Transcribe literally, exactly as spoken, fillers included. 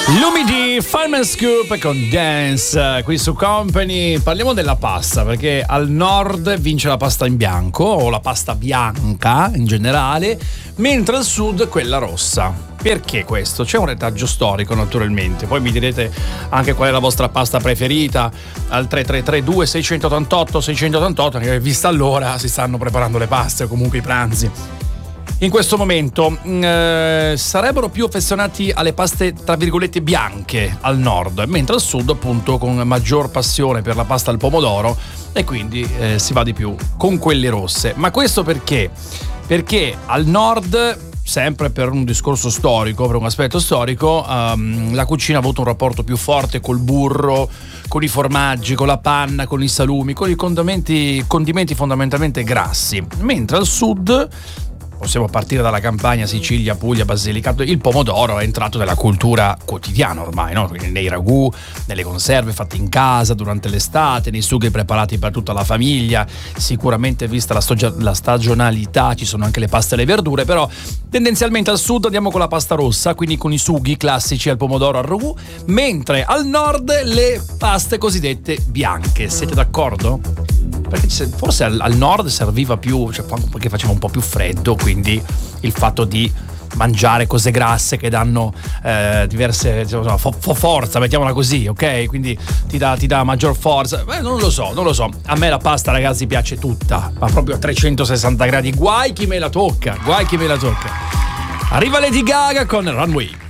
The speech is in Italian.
Lumi di Fireman Scoop con Dance qui su Company. Parliamo della pasta, perché al nord vince la pasta in bianco o la pasta bianca in generale, mentre al sud quella rossa. Perché questo? C'è un retaggio storico naturalmente. Poi mi direte anche qual è la vostra pasta preferita al tre tre tre due sei otto otto sei otto otto, che vista all'ora si stanno preparando le paste o comunque i pranzi. In questo momento eh, sarebbero più affezionati alle paste tra virgolette bianche al nord, mentre al sud appunto con maggior passione per la pasta al pomodoro, e quindi eh, si va di più con quelle rosse. Ma questo perché? Perché al nord, sempre per un discorso storico, per un aspetto storico, um, la cucina ha avuto un rapporto più forte col burro, con i formaggi, con la panna, con i salumi, con i condimenti, condimenti fondamentalmente grassi, mentre al sud, possiamo partire dalla Campania, Sicilia, Puglia, Basilicata, il pomodoro è entrato nella cultura quotidiana ormai, no? Quindi nei ragù, nelle conserve fatte in casa durante l'estate, nei sughi preparati per tutta la famiglia. Sicuramente, vista la, stog- la stagionalità, ci sono anche le paste e le verdure, però tendenzialmente al sud andiamo con la pasta rossa, quindi con i sughi classici al pomodoro, al ragù, mentre al nord le paste cosiddette bianche. Siete d'accordo? Perché forse al, al nord serviva più, cioè, perché faceva un po' più freddo, quindi il fatto di mangiare cose grasse che danno eh, diverse, insomma, fo- fo- forza, mettiamola così, ok? Quindi ti dà, ti dà maggior forza. Beh, non lo so, non lo so. A me la pasta, ragazzi, piace tutta, ma proprio a trecentosessanta gradi. Guai chi me la tocca, guai chi me la tocca. Arriva Lady Gaga con Runway.